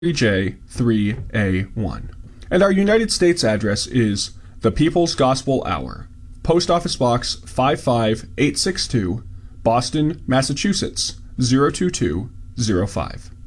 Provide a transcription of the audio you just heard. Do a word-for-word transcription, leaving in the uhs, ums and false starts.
J three A one. And our United States address is The People's Gospel Hour, Post Office Box five five eight six two, Boston, Massachusetts zero two two zero five.